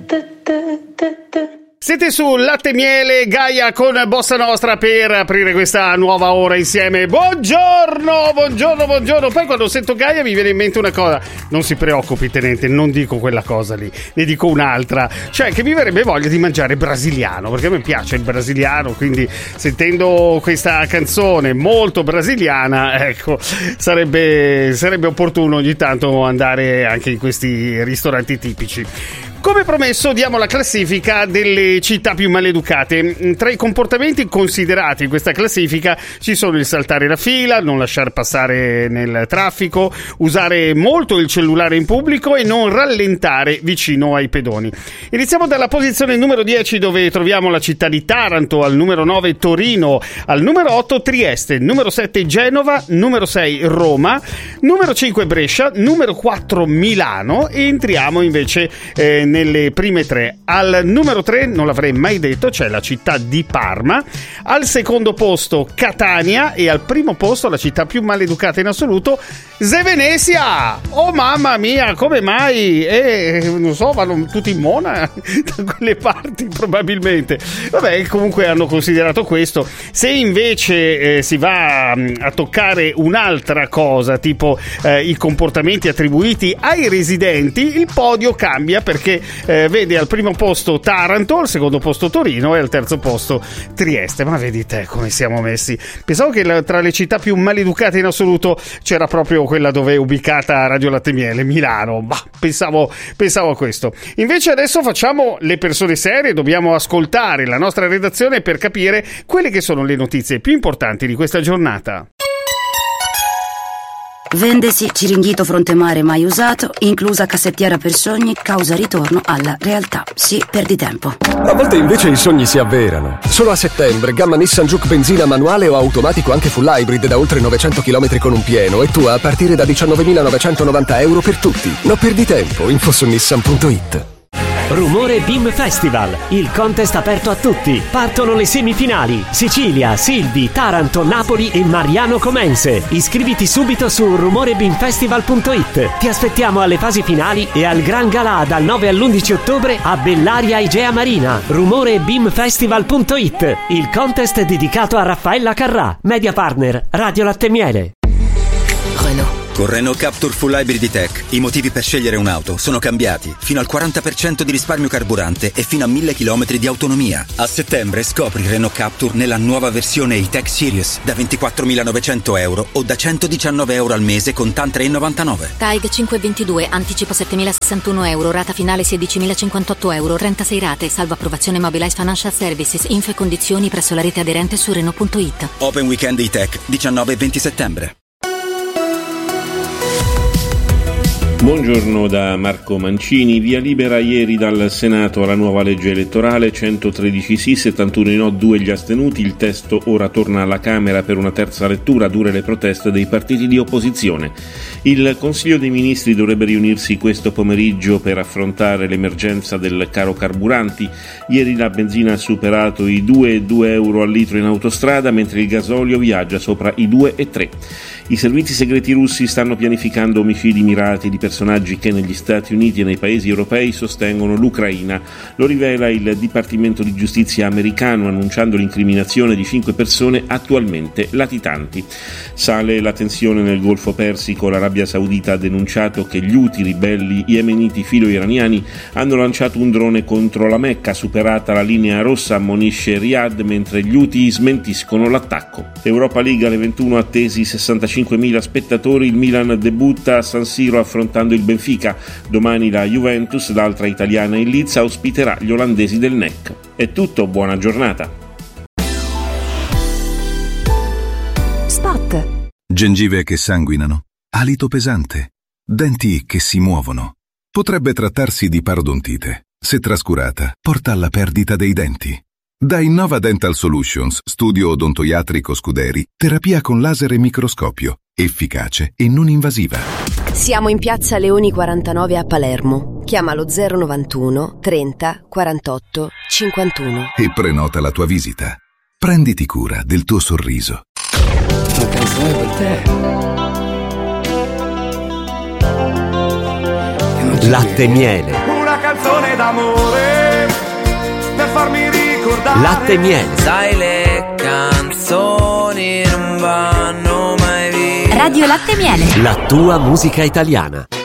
Siete su Latte Miele Gaia con Bossa Nostra per aprire questa nuova ora insieme. Buongiorno. Poi quando sento Gaia mi viene in mente una cosa. Non si preoccupi, tenente, non dico quella cosa lì, ne dico un'altra. Cioè che mi verrebbe voglia di mangiare brasiliano, perché a me piace il brasiliano, quindi sentendo questa canzone molto brasiliana, ecco, sarebbe opportuno ogni tanto andare anche in questi ristoranti tipici. Come promesso diamo la classifica delle città più maleducate. Tra i comportamenti considerati in questa classifica ci sono il saltare la fila, non lasciar passare nel traffico, usare molto il cellulare in pubblico e non rallentare vicino ai pedoni. Iniziamo dalla posizione numero 10 dove troviamo la città di Taranto, al numero 9 Torino, al numero 8 Trieste, numero 7 Genova, numero 6 Roma, numero 5 Brescia, numero 4 Milano e entriamo invece nelle prime tre. Al numero 3, non l'avrei mai detto, c'è la città di Parma, al secondo posto Catania e al primo posto la città più maleducata in assoluto, Venezia. Oh mamma mia, come mai? Non so, vanno tutti in mona da quelle parti probabilmente. Vabbè, comunque hanno considerato questo. Se invece si va a toccare un'altra cosa, tipo i comportamenti attribuiti ai residenti, il podio cambia perché vede al primo posto Taranto, al secondo posto Torino e al terzo posto Trieste. Ma vedi te come siamo messi. Pensavo che tra le città più maleducate in assoluto c'era proprio quella dove è ubicata Radio Latte Miele, Milano. Ma pensavo a questo. Invece adesso facciamo le persone serie, dobbiamo ascoltare la nostra redazione per capire quelle che sono le notizie più importanti di questa giornata. Vendesi Ciringhito Fronte Mare mai usato, inclusa cassettiera per sogni, causa ritorno alla realtà. Sì, perdi tempo. A volte invece i sogni si avverano. Solo a settembre, gamma Nissan Juke benzina manuale o automatico anche full hybrid da oltre 900 km con un pieno e tua a partire da 19.990 euro per tutti. Non perdi tempo, info su nissan.it. Rumore BIM Festival, il contest aperto a tutti. Partono le semifinali: Sicilia, Silvi, Taranto, Napoli e Mariano Comense. Iscriviti subito su rumorebimfestival.it. Ti aspettiamo alle fasi finali e al Gran Galà dal 9 all'11 ottobre a Bellaria Igea Marina. Rumorebimfestival.it, il contest dedicato a Raffaella Carrà, media partner Radio Latte Miele. Renault. Con Renault Captur Full Hybrid Tech i motivi per scegliere un'auto sono cambiati. Fino al 40% di risparmio carburante e fino a 1000 km di autonomia. A settembre scopri Renault Captur nella nuova versione E-Tech Series da 24.900 euro o da 119 euro al mese con TAN 3,99. TAIG 522, anticipo 7.061 euro, rata finale 16.058 euro, 36 rate, salvo approvazione Mobilize Financial Services, info e condizioni presso la rete aderente su Renault.it. Open Weekend E-Tech 19 e 20 settembre. Buongiorno da Marco Mancini. Via libera ieri dal Senato alla nuova legge elettorale, 113 sì, 71 no, 2 gli astenuti. Il testo ora torna alla Camera per una terza lettura, dure le proteste dei partiti di opposizione. Il Consiglio dei Ministri dovrebbe riunirsi questo pomeriggio per affrontare l'emergenza del caro carburanti. Ieri la benzina ha superato i 2,2 euro al litro in autostrada, mentre il gasolio viaggia sopra i 2,3. I servizi segreti russi stanno pianificando omicidi mirati di personaggi che negli Stati Uniti e nei paesi europei sostengono l'Ucraina. Lo rivela il Dipartimento di Giustizia americano, annunciando l'incriminazione di 5 persone attualmente latitanti. Sale la tensione nel Golfo Persico. L'Arabia Saudita ha denunciato che gli Houthi, ribelli yemeniti filo-iraniani, hanno lanciato un drone contro la Mecca. Superata la linea rossa, ammonisce Riyadh, mentre gli Houthi smentiscono l'attacco. Europa League alle 21 attesi 65.000 spettatori. Il Milan debutta a San Siro affrontando il Benfica. Domani la Juventus, l'altra italiana in Leeds, ospiterà gli olandesi del NEC. È tutto, buona giornata. Spot. Gengive che sanguinano, alito pesante, denti che si muovono. Potrebbe trattarsi di parodontite. Se trascurata, porta alla perdita dei denti. Da Innova Dental Solutions, studio odontoiatrico Scuderi, terapia con laser e microscopio, efficace e non invasiva. Siamo in piazza Leoni 49 a Palermo. Chiamalo 091 30 48 51 e prenota la tua visita. Prenditi cura del tuo sorriso. Una canzone per te. Latte Miele. Una canzone canzone d'amore per farmi ricordare. Latte e miele. Sai, le canzoni non vanno mai via. Radio Latte e Miele. La tua musica italiana.